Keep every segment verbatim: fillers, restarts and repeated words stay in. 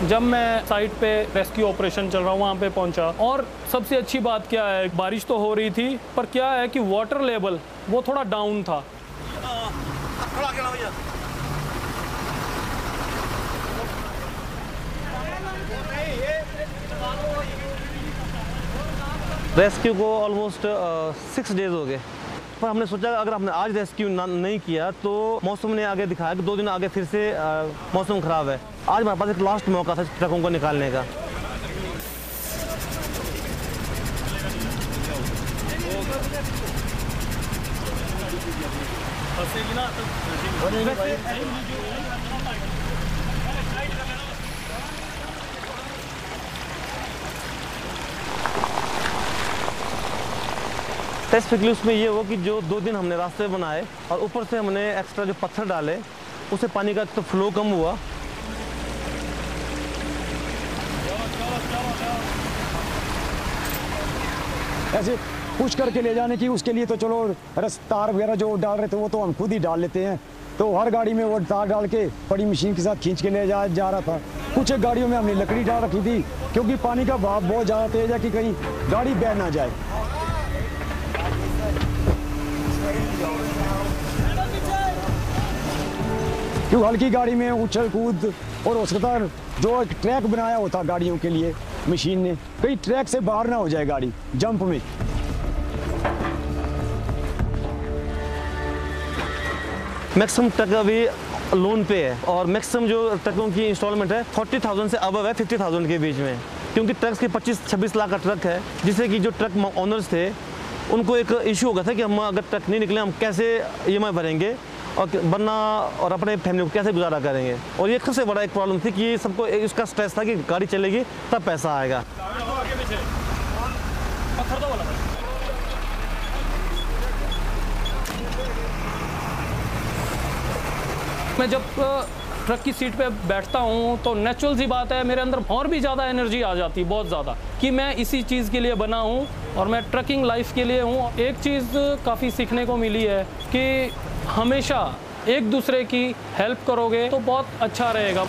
जब मैं साइट पे रेस्क्यू ऑपरेशन चल रहा हूँ वहाँ पे पहुँचा, और सबसे अच्छी बात क्या है, बारिश तो हो रही थी पर क्या है कि वाटर लेवल वो थोड़ा डाउन था। रेस्क्यू को ऑलमोस्ट सिक्स डेज हो गए, पर हमने सोचा अगर हमने आज रेस्क्यू नहीं किया तो मौसम ने आगे दिखाया कि दो दिन आगे फिर से आ, मौसम ख़राब है। आज हमारे पास एक लास्ट मौका था ट्रकों को निकालने का। स्पेसिफिकली उसमें ये हो कि जो दो दिन हमने रास्ते बनाए और ऊपर से हमने एक्स्ट्रा जो पत्थर डाले, उससे पानी का तो फ्लो कम हुआ। ऐसे पुश करके ले जाने की, उसके लिए तो चलो रस तार वगैरह जो डाल रहे थे वो तो हम खुद ही डाल लेते हैं, तो हर गाड़ी में वो तार डाल के बड़ी मशीन के साथ खींच के ले जा जा रहा था। कुछ एक गाड़ियों में हमने लकड़ी डाल रखी थी क्योंकि पानी का बहाव बहुत ज़्यादा तेज है कि कहीं गाड़ी बह ना जाए। क्यों हल्की गाड़ी में उछल कूद और हो सकता है जो एक ट्रैक बनाया होता गाड़ियों के लिए मशीन ने, कहीं ट्रैक से बाहर ना हो जाए गाड़ी जंप में। मैक्सिमम ट्रक अभी लोन पे है और मैक्सिमम जो ट्रकों की इंस्टॉलमेंट है फोर्टी थाउजेंड से अबव है, फिफ्टी थाउजेंड के बीच में, क्योंकि ट्रक्स के पच्चीस छब्बीस लाख का ट्रक है, जिससे कि जो ट्रक ओनर्स थे उनको एक इशू हो गया था कि हम अगर ट्रक नहीं निकले हम कैसे ई एम आई भरेंगे और बनना और अपने फैमिली को कैसे गुजारा करेंगे। और ये सबसे बड़ा एक प्रॉब्लम थी कि सबको इसका स्ट्रेस था कि गाड़ी चलेगी तब पैसा आएगा। मैं जब ट्रक की सीट पे बैठता हूँ तो नेचुरल सी बात है मेरे अंदर और भी ज़्यादा एनर्जी आ जाती है, बहुत ज़्यादा, कि मैं इसी चीज़ के लिए बना हूँ और मैं ट्रकिंग लाइफ के लिए हूँ। एक चीज़ काफ़ी सीखने को मिली है कि हमेशा एक दूसरे की हेल्प करोगे तो बहुत अच्छा रहेगा।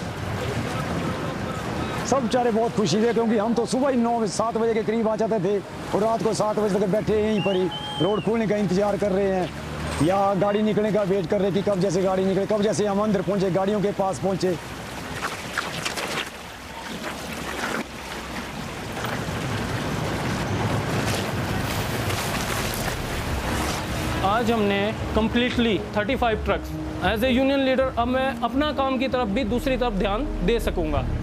सब बेचारे बहुत खुशी थे क्योंकि हम तो सुबह ही नौ सात बजे के करीब आ जाते थे और रात को सात बजे तक बैठे यहीं पर ही रोड खुलने का इंतजार कर रहे हैं या गाड़ी निकलने का वेट कर रहे हैं कि कब जैसे गाड़ी निकले, कब जैसे हम अंदर पहुंचे, गाड़ियों के पास पहुंचे। आज हमने completely thirty five trucks as A union leader, अब मैं अपना काम की तरफ भी दूसरी तरफ ध्यान दे सकूंगा।